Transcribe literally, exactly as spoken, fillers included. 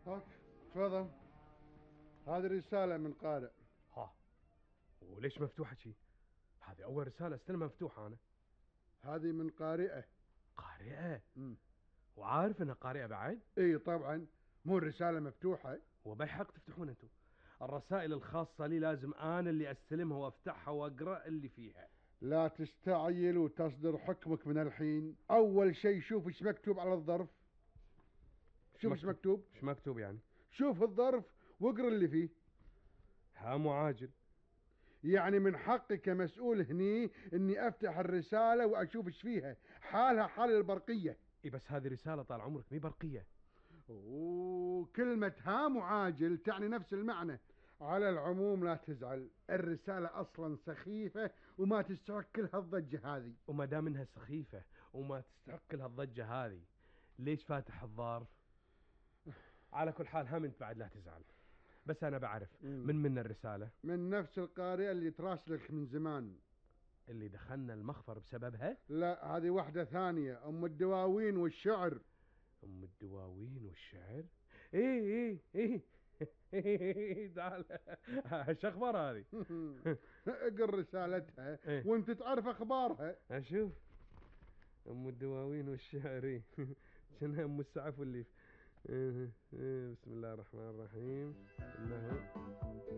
هاك تفضل، هذه رسالة من قارئ. ها، وليش مفتوحة شي؟ هذه أول رسالة استلمها مفتوحة أنا. هذه من قارئة. قارئة؟ امم وعارف إنها قارئة بعد؟ اي طبعا، مو الرسالة مفتوحة. وبأي حق تفتحون أنتم؟ الرسائل الخاصة لي لازم أنا اللي أستلمها وأفتحها وأقرأ اللي فيها. لا تستعجل وتصدر حكمك من الحين. اول شيء شوف ايش مكتوب على الظرف. شوف ايش مكتوب. ايش مكتوب يعني؟ شوف الظرف واقرا اللي فيه. هام وعاجل. يعني من حقي كمسؤول هني اني افتح الرسالة واشوف ايش فيها، حالها حال البرقية. اي بس هذه رسالة طال عمرك مي برقية. وكلمة هام وعاجل تعني نفس المعنى. على العموم لا تزعل، الرسالة أصلا سخيفة وما تستحق كل هالضجة هذه. وما دام انها سخيفة وما تستحق لها الضجة هذه، ليش فاتح الظرف؟ على كل حال هم انت بعد لا تزعل، بس انا بعرف من من الرسالة. من نفس القارئة اللي تراسلك من زمان. اللي دخلنا المخفر بسببها؟ لا، هذه واحدة ثانية، أم الدواوين والشعر. ام الدواوين والشعر؟ ايه ايه ايه تعال. ايش اخبار هذه؟ اقر رسالتها إيه؟ وانت تعرف اخبارها. اشوف. ام الدواوين والشعر، إيه. شنها ام السعف واللي في. إيه، إيه، بسم الله الرحمن الرحيم. انه